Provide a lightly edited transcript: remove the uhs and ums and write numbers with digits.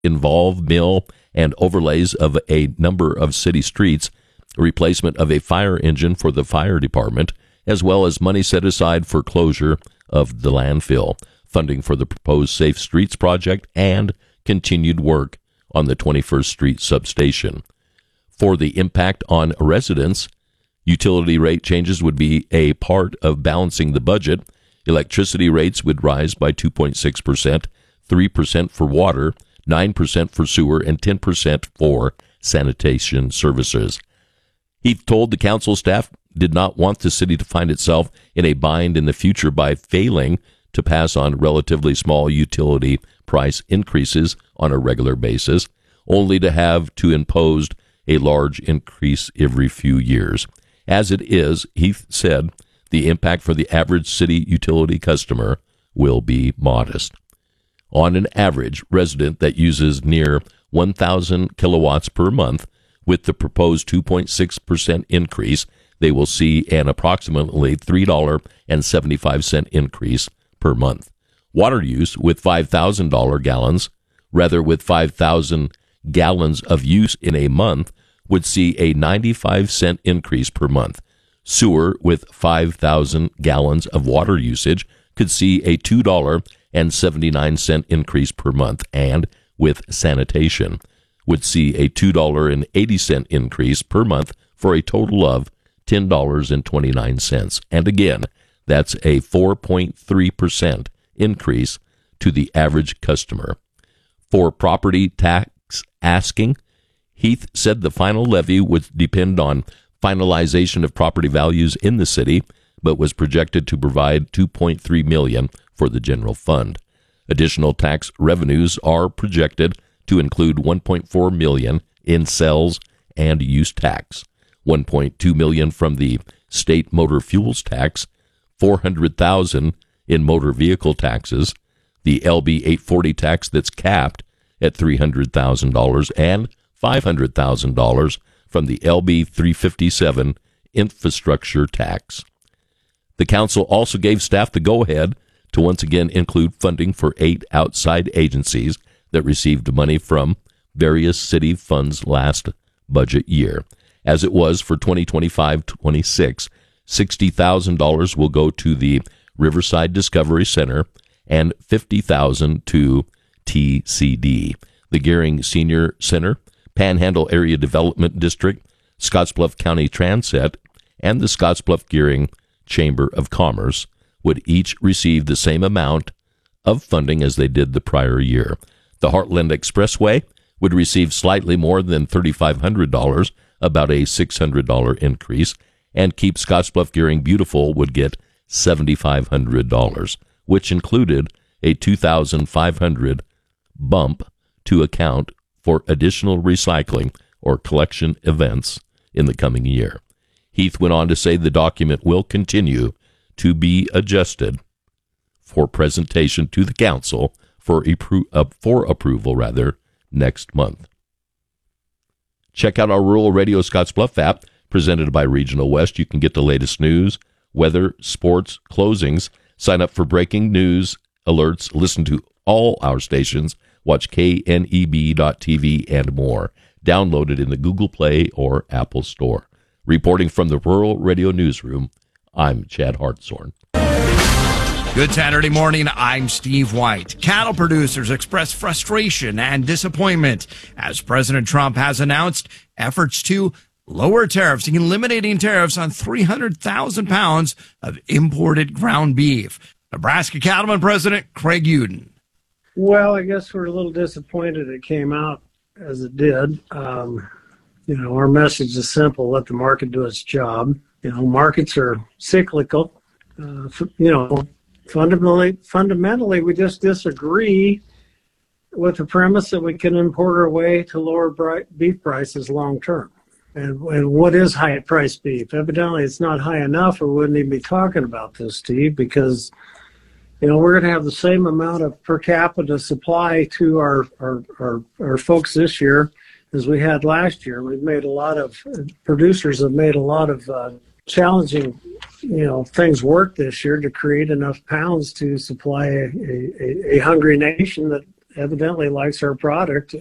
involve mill and overlays of a number of city streets, replacement of a fire engine for the fire department, as well as money set aside for closure of the landfill, funding for the proposed Safe Streets project, and continued work on the 21st Street substation. For the impact on residents, utility rate changes would be a part of balancing the budget. Electricity rates would rise by 2.6%, 3% for water, 9% for sewer, and 10% for sanitation services. He told the council staff did not want the city to find itself in a bind in the future by failing to pass on relatively small utility price increases on a regular basis, only to have to impose a large increase every few years. As it is, Heath said, the impact for the average city utility customer will be modest. On an average resident that uses near 1,000 kilowatts per month, with the proposed 2.6% increase, they will see an approximately $3.75 increase per month. Water use with 5,000 gallons, rather with 5,000 gallons of use in a month, would see a 95-cent increase per month. Sewer with 5,000 gallons of water usage could see a $2.79 increase per month, and with sanitation would see a $2.80 increase per month for a total of $10.29. And again, that's a 4.3% increase to the average customer. For property tax asking, Heath said the final levy would depend on finalization of property values in the city, but was projected to provide $2.3 million for the general fund. Additional tax revenues are projected to include $1.4 million in sales and use tax, $1.2 million from the state motor fuels tax, $400,000 in motor vehicle taxes, the LB 840 tax that's capped at $300,000, and $500,000 from the LB 357 infrastructure tax. The council also gave staff the go-ahead to once again include funding for 8 outside agencies that received money from various city funds last budget year. As it was for 2025-26, $60,000 will go to the Riverside Discovery Center and $50,000 to TCD, the Gearing Senior Center, Panhandle Area Development District, Scottsbluff County Transit, and the Scottsbluff Gearing Chamber of Commerce would each receive the same amount of funding as they did the prior year. The Heartland Expressway would receive slightly more than $3,500, about a $600 increase, and Keep Scottsbluff Gearing Beautiful would get $7,500, which included a $2,500 bump to account for additional recycling or collection events in the coming year. Heath went on to say the document will continue to be adjusted for presentation to the council for approval next month. Check out our Rural Radio Scottsbluff app presented by Regional West. You can get the latest news, weather, sports, closings, sign up for breaking news alerts, listen to all our stations, watch kneb.tv, and more. Download it in the Google Play or Apple Store. Reporting from the Rural Radio Newsroom, I'm Chad Hartshorn. Good Saturday morning, I'm Steve White. Cattle producers express frustration and disappointment as President Trump has announced efforts to lower tariffs, eliminating tariffs on 300,000 pounds of imported ground beef. Nebraska Cattleman President Craig Uden. Well, I guess we're a little disappointed it came out as it did. Our message is simple: let the market do its job. Markets are cyclical. Fundamentally, we just disagree with the premise that we can import our way to lower beef prices long term. And what is high-priced beef? Evidently, it's not high enough, or we wouldn't even be talking about this, Steve, because we're going to have the same amount of per capita supply to our folks this year as we had last year. Producers have made a lot of challenging, things work this year to create enough pounds to supply a hungry nation that evidently likes our product